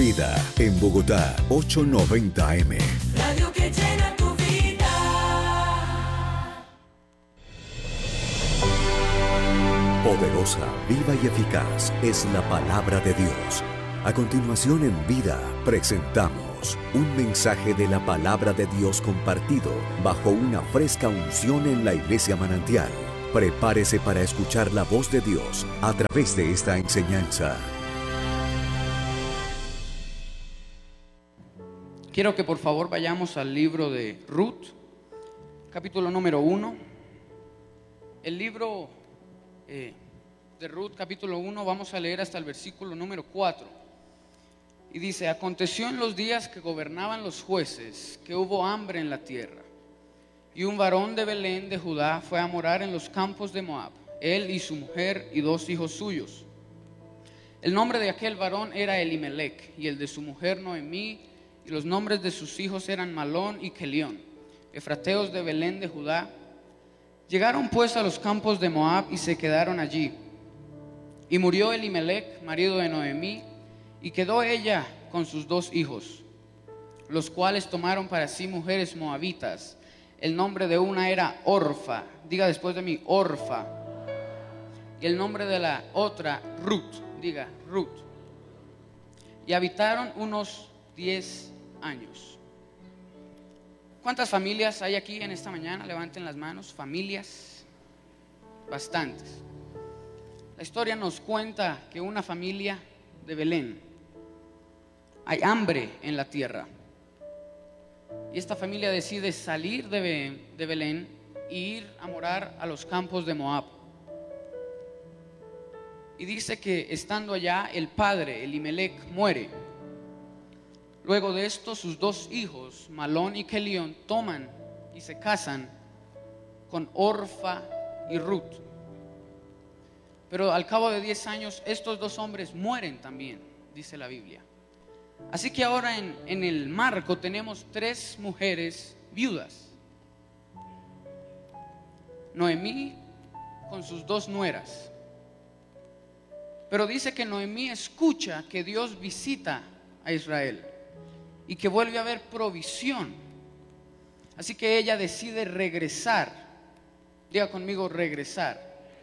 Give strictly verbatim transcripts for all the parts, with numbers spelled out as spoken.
Vida en Bogotá, ochocientos noventa eme. Radio que llena tu vida. Poderosa, viva y eficaz es la palabra de Dios. A continuación en Vida presentamos un mensaje de la palabra de Dios compartido bajo una fresca unción en la Iglesia Manantial. Prepárese para escuchar la voz de Dios a través de esta enseñanza. Quiero que por favor vayamos al libro de Ruth, capítulo número uno. El libro eh, de Ruth, capítulo uno, vamos a leer hasta el versículo número cuatro. Y dice: aconteció en los días que gobernaban los jueces, que hubo hambre en la tierra. Y un varón de Belén de Judá fue a morar en los campos de Moab, él y su mujer y dos hijos suyos. El nombre de aquel varón era Elimelech, y el de su mujer Noemí, y los nombres de sus hijos eran Malón y Kelión, efrateos de Belén de Judá. Llegaron pues a los campos de Moab y se quedaron allí. Y murió Elimelech, marido de Noemí, y quedó ella con sus dos hijos, los cuales tomaron para sí mujeres moabitas. El nombre de una era Orfa, diga después de mí, Orfa. Y el nombre de la otra, Ruth, diga, Ruth. Y habitaron unos diez años. ¿Cuántas familias hay aquí en esta mañana? Levanten las manos. Familias, bastantes. La historia nos cuenta que una familia de Belén, hay hambre en la tierra, y esta familia decide salir de, de Belén e ir a morar a los campos de Moab. Y dice que estando allá, el padre, Elimelech, muere. Luego de esto, sus dos hijos, Malón y Kelión, toman y se casan con Orfa y Ruth. Pero al cabo de diez años, estos dos hombres mueren también, dice la Biblia. Así que ahora en, en el marco tenemos tres mujeres viudas. Noemí con sus dos nueras. Pero dice que Noemí escucha que Dios visita a Israel y que vuelve a haber provisión. Así que ella decide regresar. Diga conmigo, regresar.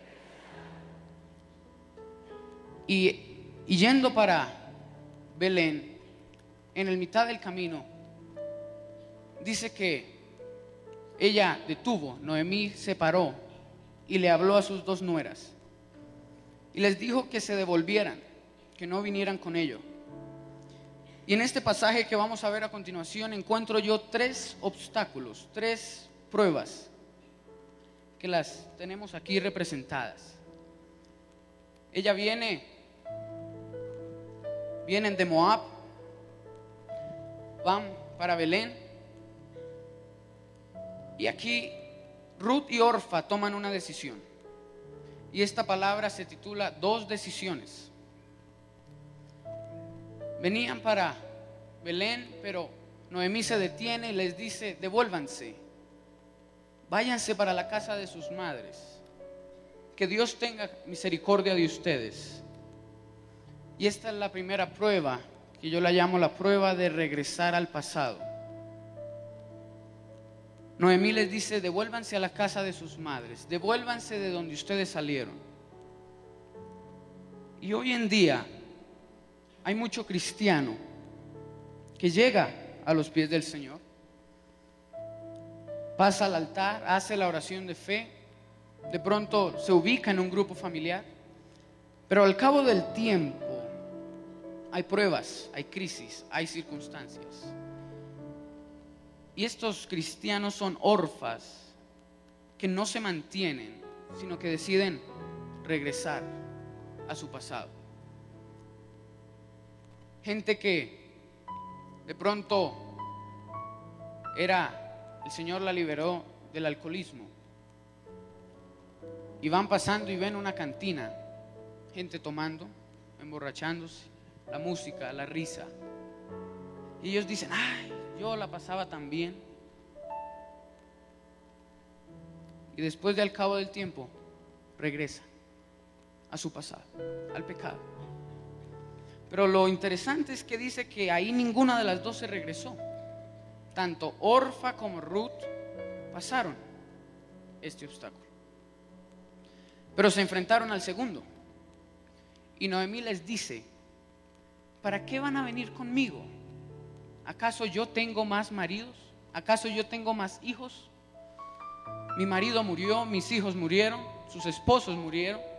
Y, y yendo para Belén, en el mitad del camino, dice que ella detuvo, Noemí se paró y le habló a sus dos nueras y les dijo que se devolvieran, que no vinieran con ello. Y en este pasaje que vamos a ver a continuación encuentro yo tres obstáculos, tres pruebas que las tenemos aquí representadas. Ella viene, vienen de Moab, van para Belén, y aquí Ruth y Orfa toman una decisión, y esta palabra se titula dos decisiones. Venían para Belén, pero Noemí se detiene y les dice: devuélvanse, váyanse para la casa de sus madres, que Dios tenga misericordia de ustedes. Y esta es la primera prueba, que yo la llamo la prueba de regresar al pasado. Noemí les dice: devuélvanse a la casa de sus madres, devuélvanse de donde ustedes salieron. Y hoy en día hay mucho cristiano que llega a los pies del Señor, pasa al altar, hace la oración de fe, de pronto se ubica en un grupo familiar, pero al cabo del tiempo hay pruebas, hay crisis, hay circunstancias. Y estos cristianos son orfas que no se mantienen, sino que deciden regresar a su pasado. Gente que de pronto era, el Señor la liberó del alcoholismo, y van pasando y ven una cantina, gente tomando, emborrachándose, la música, la risa, y ellos dicen: ay, yo la pasaba tan bien. Y después de al cabo del tiempo regresan a su pasado, al pecado. Pero lo interesante es que dice que ahí ninguna de las dos se regresó. Tanto Orfa como Ruth pasaron este obstáculo. Pero se enfrentaron al segundo. Y Noemí les dice: ¿para qué van a venir conmigo? ¿Acaso yo tengo más maridos? ¿Acaso yo tengo más hijos? Mi marido murió, mis hijos murieron, sus esposos murieron.